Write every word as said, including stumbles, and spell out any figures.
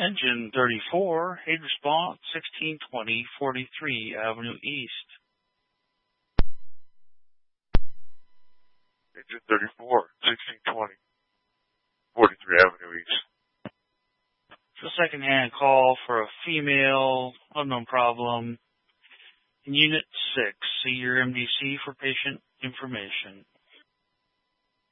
Engine thirty-four, aid response sixteen twenty forty-three Avenue East. Engine thirty-four, sixteen twenty forty-three Avenue East. It's a second-hand call for a female, unknown problem. In Unit six, see your M D C for patient information.